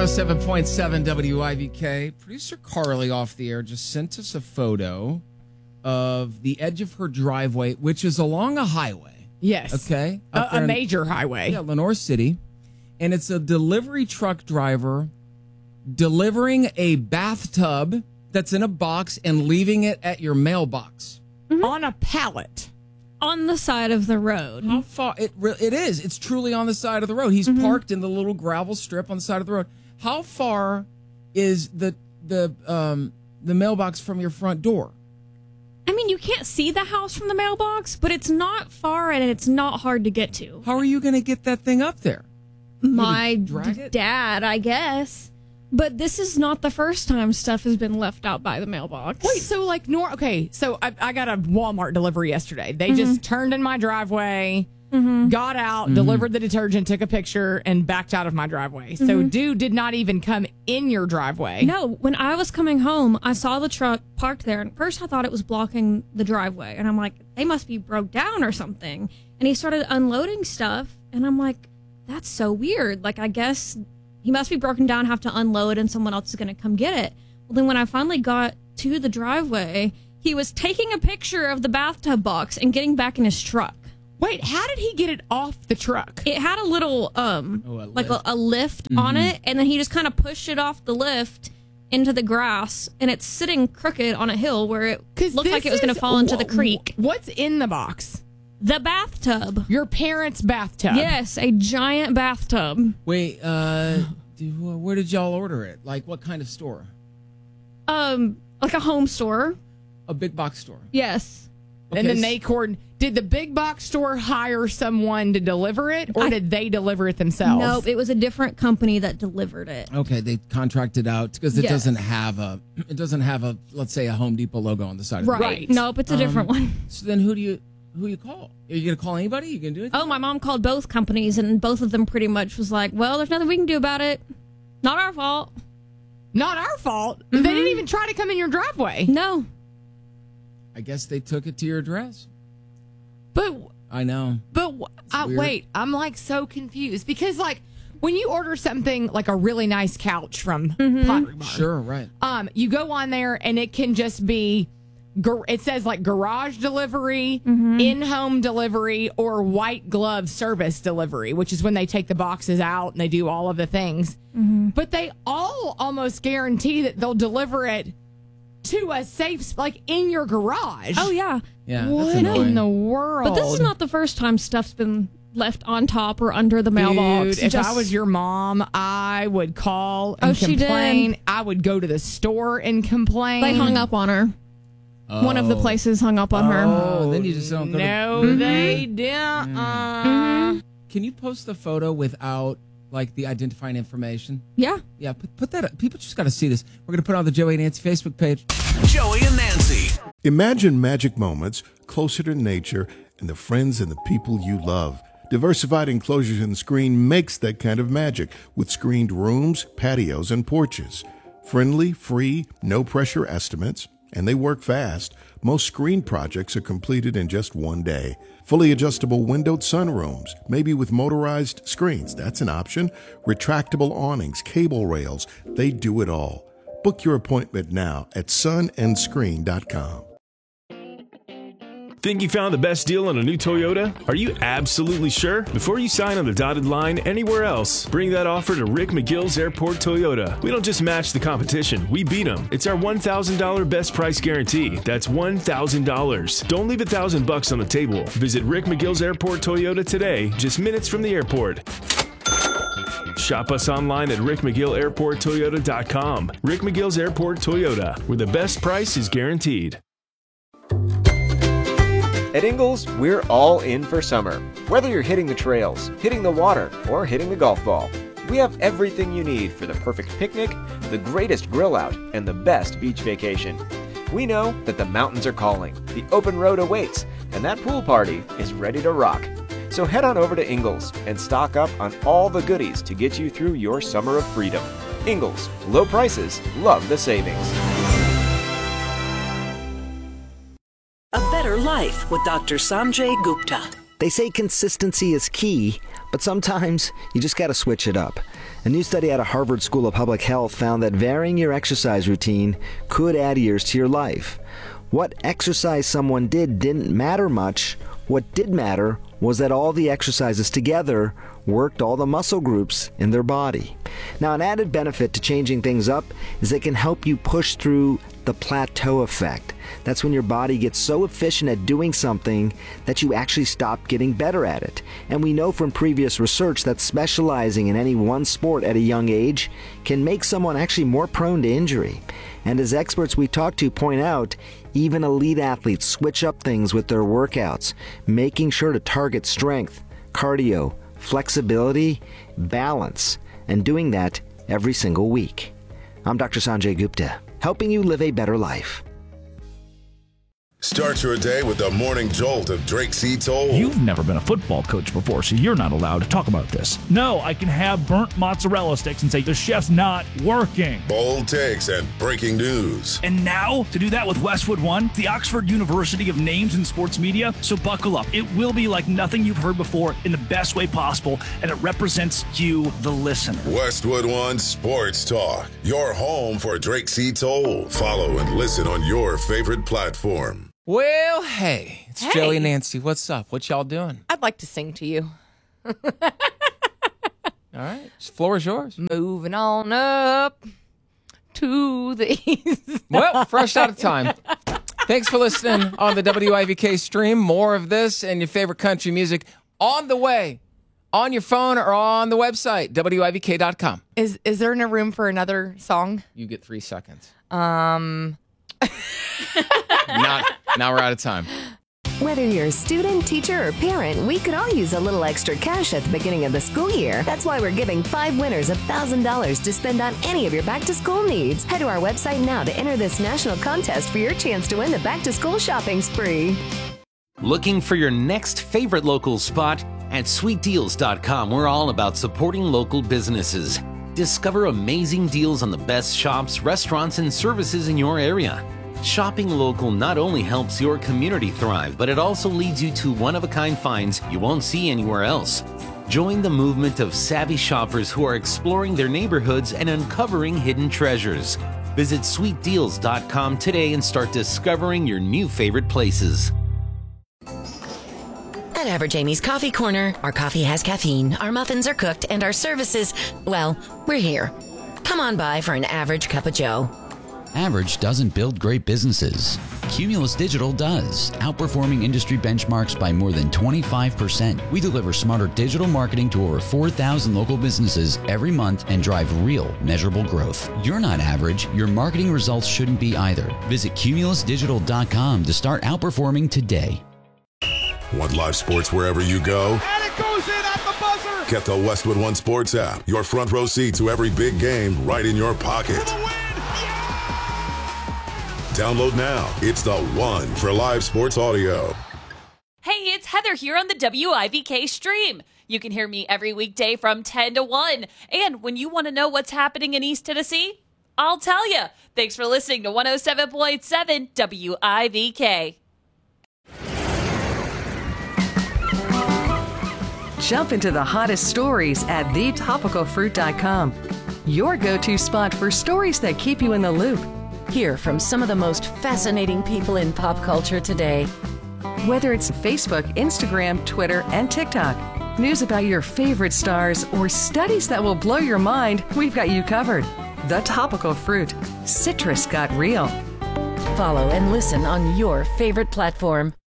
107.7 WIVK. Producer Carly off the air just sent us a photo of the edge of her driveway, which is along a highway. Yes. Okay. A major highway. Yeah, Lenore City. And it's a delivery truck driver delivering a bathtub that's in a box and leaving it at your mailbox. Mm-hmm. On a pallet. On the side of the road. How far? It is. It's truly on the side of the road. He's parked in the little gravel strip on the side of the road. How far is the mailbox from your front door? I mean, you can't see the house from the mailbox, but it's not far and it's not hard to get to. How are you going to get that thing up there? My dad, I guess. But this is not the first time stuff has been left out by the mailbox. Wait, so like, so I got a Walmart delivery yesterday. They just turned in my driveway, got out, delivered the detergent, took a picture, and backed out of my driveway. So dude did not even come in your driveway. No, when I was coming home, I saw the truck parked there. And at first I thought it was blocking the driveway. And I'm like, they must be broke down or something. And he started unloading stuff. And I'm like, that's so weird. Like, I guess he must be broken down, have to unload, and someone else is going to come get it. Well, then when I finally got to the driveway, he was taking a picture of the bathtub box and getting back in his truck. Wait, how did he get it off the truck? It had a little, a lift on it, and then he just kind of pushed it off the lift into the grass, and it's sitting crooked on a hill where it looked like it was going to fall into the creek. What's in the box? The bathtub. Your parents' bathtub. Yes, a giant bathtub. Wait, where did y'all order it? Like, what kind of store? Like a home store. A big box store? Yes. Okay. And then did the big box store hire someone to deliver it, or did they deliver it themselves? Nope, it was a different company that delivered it. Okay, they contracted out because it doesn't have a, let's say, a Home Depot logo on the side of it. Right. Nope, it's a different one. So then who do you call? Are you going to call anybody? You going to do it? Oh, my mom called both companies, and both of them pretty much was like, well, there's nothing we can do about it. Not our fault. Not our fault? They didn't even try to come in your driveway. No. I guess they took it to your address. But I know. But wait, I'm like so confused because like when you order something like a really nice couch from Pottery Barn, sure, right? You go on there and it can just be. It says like garage delivery, in-home delivery, or white glove service delivery, which is when they take the boxes out and they do all of the things. But they all almost guarantee that they'll deliver it to a safe, like in your garage. Oh, yeah. Yeah, what that's annoying. in the world? But this is not the first time stuff's been left on top or under the mailbox. Dude, if I was your mom, I would call and complain. She did. I would go to the store and complain. They hung up on her. Oh. One of the places hung up on her. Oh, then you just don't go No, they didn't. Can you post the photo without like the identifying information? Yeah. Yeah, put that up. People just got to see this. We're going to put it on the Joey and Nancy Facebook page. Joey and Nancy. Imagine magic moments closer to nature and the friends and the people you love. Diversified Enclosures and Screen makes that kind of magic with screened rooms, patios, and porches. Friendly, free, no-pressure estimates, and they work fast. Most screen projects are completed in just one day. Fully adjustable windowed sunrooms, maybe with motorized screens. That's an option. Retractable awnings, cable rails. They do it all. Book your appointment now at sunandscreen.com. Think you found the best deal on a new Toyota? Are you absolutely sure? Before you sign on the dotted line anywhere else, bring that offer to Rick McGill's Airport Toyota. We don't just match the competition, we beat them. It's our $1,000 best price guarantee. That's $1,000. Don't leave $1,000 on the table. Visit Rick McGill's Airport Toyota today, just minutes from the airport. Shop us online at rickmcgillairporttoyota.com. Rick McGill's Airport Toyota, where the best price is guaranteed. At Ingles, we're all in for summer. Whether you're hitting the trails, hitting the water, or hitting the golf ball, we have everything you need for the perfect picnic, the greatest grill out, and the best beach vacation. We know that the mountains are calling, the open road awaits, and that pool party is ready to rock. So head on over to Ingles and stock up on all the goodies to get you through your summer of freedom. Ingles, low prices, love the savings. A Better Life with Dr. Sanjay Gupta. They say consistency is key, but sometimes you just got to switch it up. A new study out of Harvard School of Public Health found that varying your exercise routine could add years to your life. What exercise someone did didn't matter much. What did matter was that all the exercises together worked all the muscle groups in their body. Now, an added benefit to changing things up is it can help you push through the plateau effect. That's when your body gets so efficient at doing something that you actually stop getting better at it. And we know from previous research that specializing in any one sport at a young age can make someone actually more prone to injury. And as experts we talk to point out, even elite athletes switch up things with their workouts, making sure to target strength, cardio, flexibility, balance, and doing that every single week. I'm Dr. Sanjay Gupta, helping you live a better life. Start your day with the morning jolt of Drake C. Toll. You've never been a football coach before, so you're not allowed to talk about this. No, I can have burnt mozzarella sticks and say the chef's not working. Bold takes and breaking news. And now, to do that with Westwood One, the Oxford University of names in sports media. So buckle up. It will be like nothing you've heard before in the best way possible, and it represents you, the listener. Westwood One Sports Talk, your home for Drake C. Toll. Follow and listen on your favorite platform. Well, hey, it's Joey and Nancy. What's up? What y'all doing? I'd like to sing to you. All right, the floor is yours. Moving on up to the east. Well, fresh out of time. Thanks for listening on the WIVK stream. More of this and your favorite country music on the way, on your phone or on the website, WIVK.com. Is there no room for another song? You get 3 seconds. Now we're out of time. Whether you're a student, teacher, or parent, we could all use a little extra cash at the beginning of the school year. That's why we're giving 5 winners $1,000 to spend on any of your back-to-school needs. Head to our website now to enter this national contest for your chance to win the back-to-school shopping spree. Looking for your next favorite local spot? At sweetdeals.com, we're all about supporting local businesses. Discover amazing deals on the best shops, restaurants, and services in your area. Shopping local not only helps your community thrive, but it also leads you to one-of-a-kind finds you won't see anywhere else. Join the movement of savvy shoppers who are exploring their neighborhoods and uncovering hidden treasures. Visit sweetdeals.com today and start discovering your new favorite places. At Average Amy's Coffee Corner, our coffee has caffeine, our muffins are cooked, and our services, well, we're here. Come on by for an average cup of joe. Average doesn't build great businesses. Cumulus Digital does, outperforming industry benchmarks by more than 25%. We deliver smarter digital marketing to over 4,000 local businesses every month and drive real, measurable growth. You're not average. Your marketing results shouldn't be either. Visit cumulusdigital.com to start outperforming today. Want live sports wherever you go? And it goes in at the buzzer! Get the Westwood One Sports app. Your front row seat to every big game right in your pocket. Download now. It's the one for live sports audio. Hey, it's Heather here on the WIVK stream. You can hear me every weekday from 10 to 1. And when you want to know what's happening in East Tennessee, I'll tell you. Thanks for listening to 107.7 WIVK. Jump into the hottest stories at thetopicalfruit.com. Your go-to spot for stories that keep you in the loop. Hear from some of the most fascinating people in pop culture today. Whether it's Facebook, Instagram, Twitter, and TikTok, news about your favorite stars, or studies that will blow your mind, we've got you covered. The Topical Fruit. Citrus got real. Follow and listen on your favorite platform.